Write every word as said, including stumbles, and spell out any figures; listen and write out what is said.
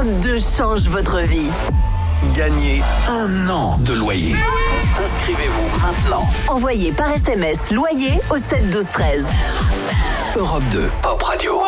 Europe deux change votre vie. Gagnez un an de loyer. Inscrivez-vous maintenant. Envoyez par S M S loyer au sept douze treize. Europe deux, Pop Radio.